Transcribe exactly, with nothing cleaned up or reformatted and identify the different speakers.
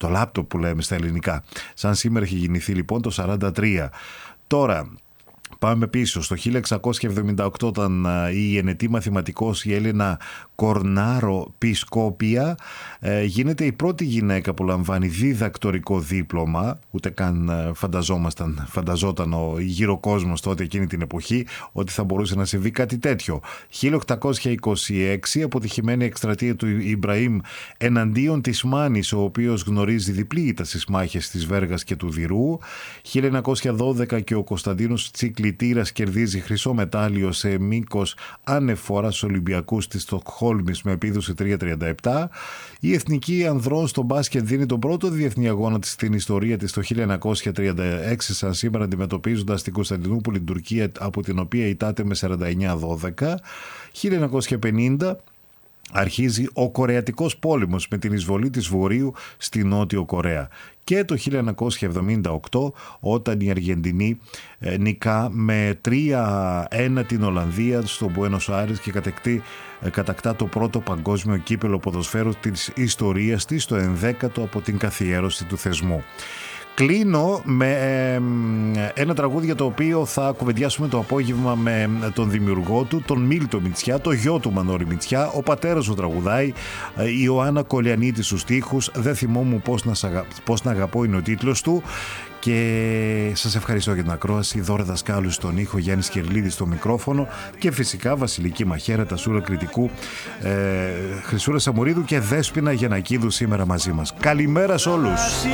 Speaker 1: το λάπτοπ που λέμε στα ελληνικά. Σαν σήμερα έχει γεννηθεί λοιπόν το σαράντα τρία. Τώρα πάμε πίσω στο χίλια εξακόσια εβδομήντα οκτώ, όταν η ενετή μαθηματικός η Έλενα Κορνάρο Πισκόπια ε, γίνεται η πρώτη γυναίκα που λαμβάνει διδακτορικό δίπλωμα. Ούτε καν φανταζόμασταν, φανταζόταν ο γύρω κόσμος τότε εκείνη την εποχή ότι θα μπορούσε να συμβεί κάτι τέτοιο. χίλια οκτακόσια είκοσι έξι, αποτυχημένη εκστρατεία του Ιμπραήμ εναντίον της Μάνης, ο οποίος γνωρίζει διπλή ήττα στις μάχες της Βέργας και του Δηρού. χίλια εννιακόσια δώδεκα και ο Κωνσταντίνος Τσικλιτήρας κερδίζει χρυσό μετάλλιο σε μήκος ανεφόρα στους Ολυμπιακούς της Στοκχόλμης με επίδοση τρία τριάντα επτά. Η Εθνική Ανδρών στο μπάσκετ δίνει τον πρώτο διεθνή αγώνα της στην ιστορία της το χίλια εννιακόσια τριάντα έξι, σαν σήμερα, αντιμετωπίζοντας την Κωνσταντινούπολη, την Τουρκία, από την οποία ητάται με σαράντα εννέα δώδεκα. χίλια εννιακόσια πενήντα αρχίζει ο Κορεατικός πόλεμος με την εισβολή της Βορείου στη Νότιο Κορέα. Και το χίλια εννιακόσια εβδομήντα οκτώ, όταν η Αργεντινή ε, νικά με τρία ένα την Ολλανδία στο Μπουένος Άιρες και κατεκτεί, ε, κατακτά το πρώτο παγκόσμιο κύπελο ποδοσφαίρου της ιστορίας της, το ενδέκατο από την καθιέρωση του θεσμού. Κλείνω με ε, ένα τραγούδι για το οποίο θα κουβεντιάσουμε το απόγευμα με τον δημιουργό του, τον Μίλτο Μητσιά, το γιο του Μανώρη Μητσιά. Ο πατέρας του τραγουδάει, ε, η Ιωάννα Κολιανίτη στους στίχους, «Δεν θυμόμουν πώς να, σαγα... πώς να αγαπώ» είναι ο τίτλος του. Και σας ευχαριστώ για την ακρόαση. Δώρα Δασκάλου στον ήχο, Γιάννης Κερλίδης στο μικρόφωνο και φυσικά Βασιλική Μαχαίρα, Τασούρα Κρητικού, ε, Χρυσούρα Σαμουρίδου και Δέσποινα Γιαννακίδου σήμερα μαζί μας. Καλημέρα σε όλους.